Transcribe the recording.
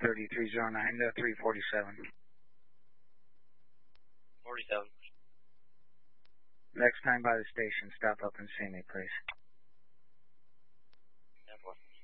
3309 to 347. 47. Next time by the station, stop up and see me, please. 10-4.